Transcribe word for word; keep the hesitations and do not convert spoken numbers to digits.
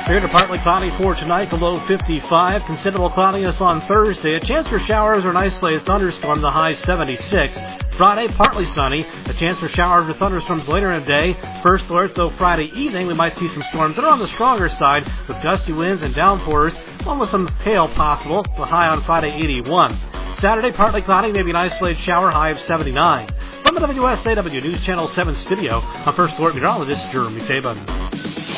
Fair to partly cloudy for tonight, the low fifty-five. Considerable cloudiness on Thursday. A chance for showers or an isolated thunderstorm, the high seventy-six. Friday, partly sunny. A chance for showers or thunderstorms later in the day. First alert, though, Friday evening, we might see some storms that are on the stronger side with gusty winds and downpours, along with some hail possible. The high on Friday, eighty-one. Saturday, partly cloudy, maybe an isolated shower, high of seventy-nine. From the W S A W News Channel seven studio, I'm First Alert Meteorologist Jeremy Taban.